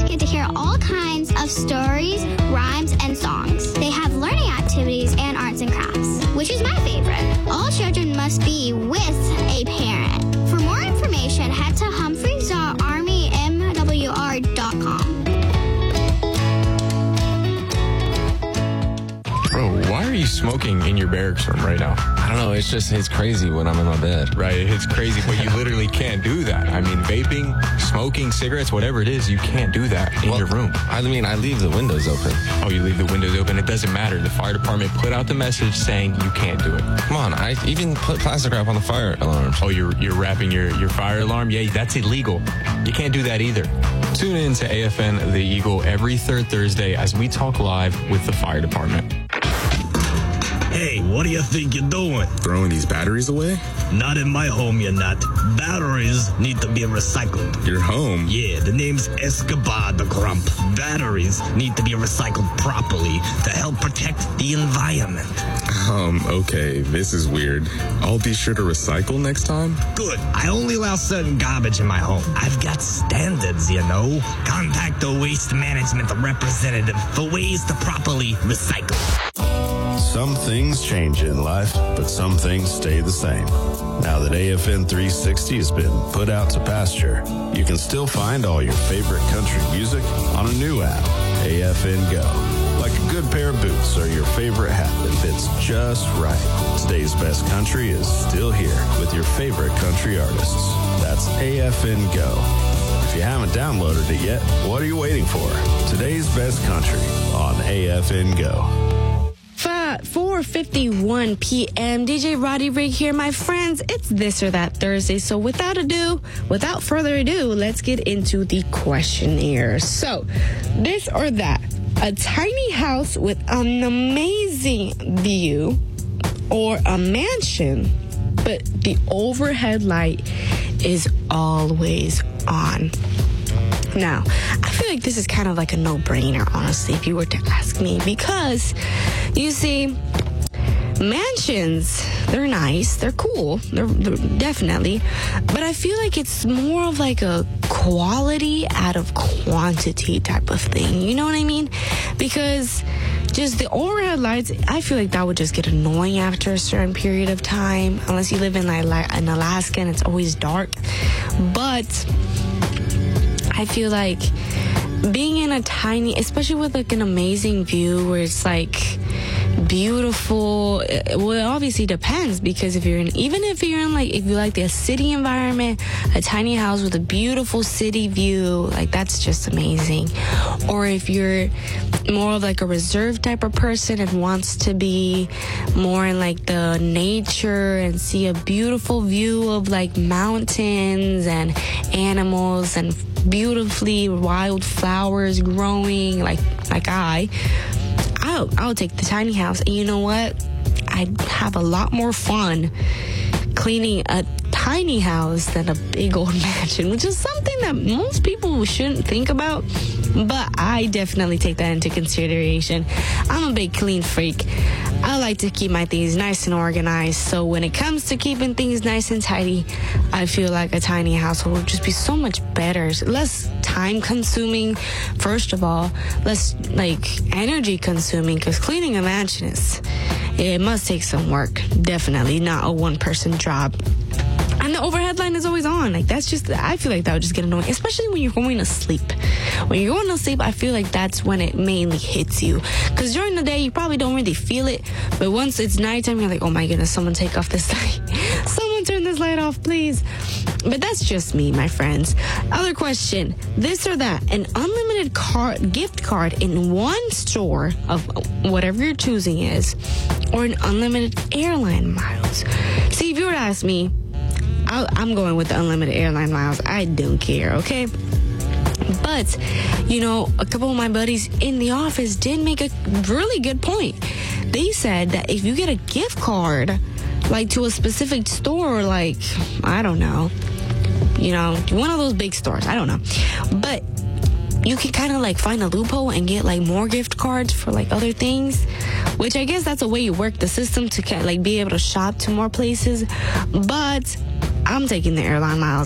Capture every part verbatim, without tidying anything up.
get to hear all kinds of stories, rhymes, and songs. They have learning activities and arts and crafts, which is my favorite. All children must be with a parent. For more information, head to humphreys dot army m w r dot com. Bro, why are you smoking in your barracks room right now? I don't know. It's just, it's crazy when I'm in my bed. Right, it's crazy, but you literally can't do that. I mean, vaping, smoking, cigarettes, whatever it is, you can't do that in Well, your room. I mean, I leave the windows open. Oh, you leave the windows open. It doesn't matter. The fire department put out the message saying you can't do it. Come on, I even put plastic wrap on the fire alarms. Oh, you're you're wrapping your, your fire alarm? Yeah, that's illegal. You can't do that either. Tune in to A F N The Eagle every third Thursday as we talk live with the fire department. Hey, what do you think you're doing? Throwing these batteries away? Not in my home, you're not. Batteries need to be recycled. Your home? Yeah, the name's Escobar the Grump. Batteries need to be recycled properly to help protect the environment. Um, okay, this is weird. I'll be sure to recycle next time. Good. I only allow certain garbage in my home. I've got standards, you know. Contact the waste management representative for ways to properly recycle. Some things change in life, but some things stay the same. Now that A F N three sixty has been put out to pasture, you can still find all your favorite country music on a new app, A F N Go. Like a good pair of boots or your favorite hat that fits just right. Today's best country is still here with your favorite country artists. That's A F N Go. If you haven't downloaded it yet, what are you waiting for? Today's best country on A F N Go. four fifty-one p.m. D J Roddy Rig here, my friends. It's This or That Thursday. So without ado, without further ado, let's get into the questionnaire. So, this or that, a tiny house with an amazing view or a mansion, but the overhead light is always on. Now, I feel like this is kind of like a no-brainer, honestly, if you were to ask me, because, you see, mansions, they're nice, they're cool, they're, they're definitely, but I feel like it's more of like a quality out of quantity type of thing, you know what I mean? Because just the overhead lights, I feel like that would just get annoying after a certain period of time, unless you live in like, like in Alaska and it's always dark, but I feel like being in a tiny, especially with like an amazing view where it's like beautiful, well, it obviously depends, because if you're in, even if you're in like, if you like the city environment, a tiny house with a beautiful city view, like that's just amazing. Or if you're more of like a reserved type of person and wants to be more in like the nature and see a beautiful view of like mountains and animals and beautifully wild flowers growing like like I I'll, I'll take the tiny house. And you know what? I have a lot more fun cleaning a tiny house than a big old mansion, which is something that most people shouldn't think about, but I definitely take that into consideration. I'm a big clean freak. I like to keep my things nice and organized, so when it comes to keeping things nice and tidy, I feel like a tiny household would just be so much better, less time consuming, first of all, less like energy consuming, because cleaning a mansion is, it must take some work, definitely not a one person job. And the overhead line is always on. Like, that's just, I feel like that would just get annoying, especially when you're going to sleep. When you're going to sleep, I feel like that's when it mainly hits you. Because during the day, you probably don't really feel it. But once it's nighttime, you're like, oh my goodness, someone take off this light. Someone turn this light off, please. But that's just me, my friends. Other question, this or that, an unlimited card, gift card in one store of whatever you're choosing is, or an unlimited airline miles. See, if you were to ask me, I'll, I'm going with the unlimited airline miles. I don't care, okay? But, you know, a couple of my buddies in the office did make a really good point. They said that if you get a gift card, like to a specific store, like, I don't know, you know, one of those big stores, I don't know. But you can kind of like find a loophole and get like more gift cards for like other things, which I guess that's a way you work the system to kind of like be able to shop to more places. But I'm taking the airline miles.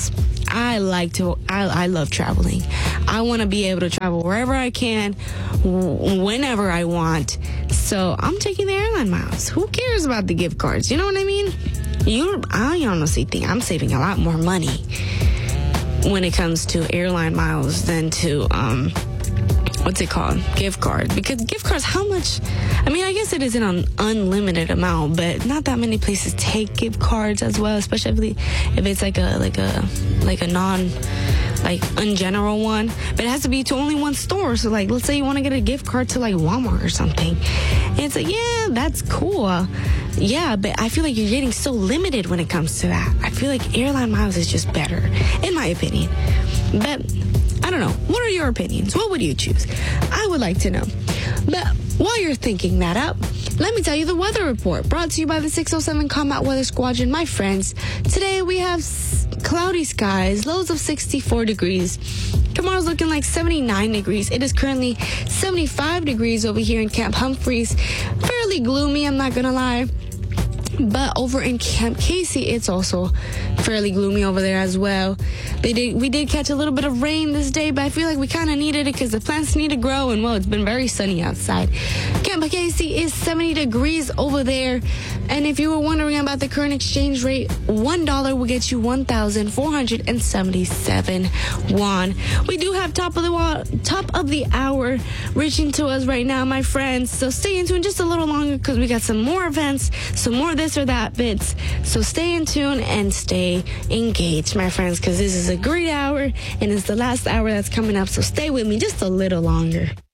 I like to, I, I love traveling. I want to be able to travel wherever I can, w- whenever I want. So I'm taking the airline miles. Who cares about the gift cards? You know what I mean? You, I honestly think I'm saving a lot more money when it comes to airline miles than to, um, what's it called? Gift cards. Because gift cards, how much? I mean, I guess it isn't an unlimited amount, but not that many places take gift cards as well, especially if it's like a like a like a non like ungeneral one. But it has to be to only one store. So like, let's say you want to get a gift card to like Walmart or something, and it's like, yeah, that's cool. Yeah, but I feel like you're getting so limited when it comes to that. I feel like airline miles is just better, in my opinion. But I don't know. What are your opinions? What would you choose? I would like to know. But while you're thinking that up, let me tell you the weather report brought to you by the six oh seven Combat Weather Squadron. My friends, today we have s- cloudy skies, lows of sixty-four degrees. Tomorrow's looking like seventy-nine degrees. It is currently seventy-five degrees over here in Camp Humphreys. Fairly gloomy, I'm not gonna lie. But over in Camp Casey, it's also fairly gloomy over there as well. They did, we did catch a little bit of rain this day, but I feel like we kind of needed it because the plants need to grow, and well, it's been very sunny outside. Camp Casey is seventy degrees over there, and if you were wondering about the current exchange rate, one dollar will get you one thousand four hundred seventy-seven won. We do have top of the wa- top of the hour reaching to us right now, my friends. So stay in tune just a little longer because we got some more events, some more this or that bits. So stay in tune and stay engaged, my friends, because this is a great hour and it's the last hour that's coming up. So stay with me just a little longer.